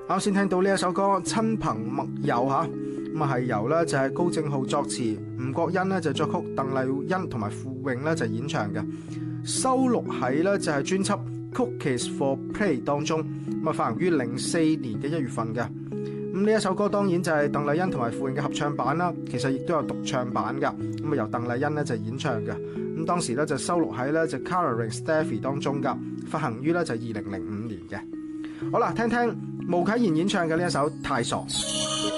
啱先聽到呢一首歌《親朋密友》嚇，咁啊係由咧就係高正浩作詞，吳國欣咧就作曲，鄧麗欣同埋傅穎咧就演唱嘅，收錄喺咧就係專輯《Cookies for Play》當中，咁啊發行於04年嘅1月份嘅。咁呢一首歌當然就係鄧麗欣同埋傅穎嘅合唱版啦，其實亦都有獨唱版㗎，咁啊由鄧麗欣咧就演唱嘅。咁當時咧就收錄喺咧就 Colouring Steffi 當中㗎，發行於咧就2005年嘅。好啦，聽聽巫啟賢演唱嘅呢一首《太傻》。